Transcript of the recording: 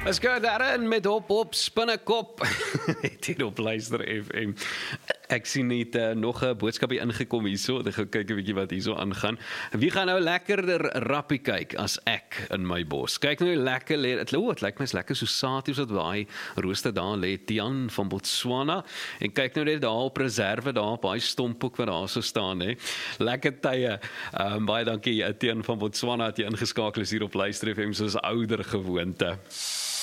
Is gou daarin met hop spinnekop. Het hier op Luister FM. Ek sien net nog 'n boodskapie ingekom hierso. Ek gaan kyk 'n bietjie wat hierso aangaan. Wie gaan nou lekkerder rappie kyk as ek in my bos? Kyk nou lekker lê. Dit lyk my lekker so saties wat daai rooster daar lê, Tian van Botswana. En kyk nou net daar op reserve daar op daai stomphoek wat daar so staan hè. Lekker tye. Baie dankie Tian van Botswana dat jy ingeskakel is hier op Luister FM soos ouer gewoonte.